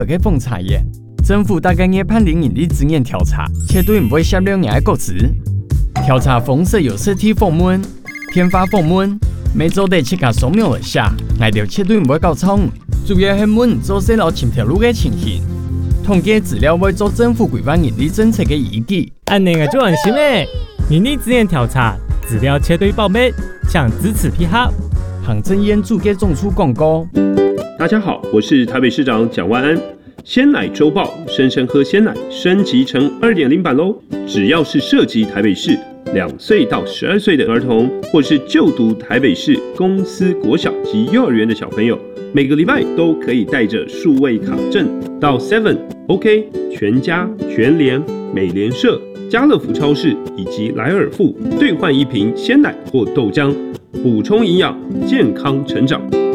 个奉茶耶，政府大概也判定营利资源调查，绝对唔会涉了人的个资。调查方式有实体访问、电话访问，每周得切卡扫描一下，挨着绝对唔会搞错。主要係問做細路前條路嘅情形，統計資料會做政府規劃營利政策嘅依據。 按那個就安心誒，營利資源調查資料絕對保密，請支持配合。 行政院主計總處廣告。 大家好，我是台北市長蔣萬安。鮮奶週報生生喝鮮奶升級成 2.0 版咯，只要是涉及台北市2歲到12歲的兒童，或是就讀台北市公司國小及幼兒園的小朋友，每個禮拜都可以帶着數位卡證到 Seven、OK、全家、全聯、美聯社、家樂福超市以及萊爾富兌換一瓶鮮奶或豆漿，補充營養，健康成長。